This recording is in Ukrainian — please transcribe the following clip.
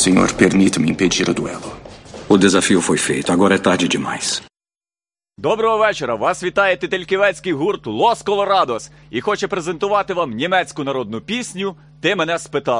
senhor, permita-me impedir o duelo. O desafio foi feito, agora é tarde demais. Доброго вечора! Вас вітає тительківецький гурт Лос Колорадос і хоче презентувати вам німецьку народну пісню «Ти мене спитав».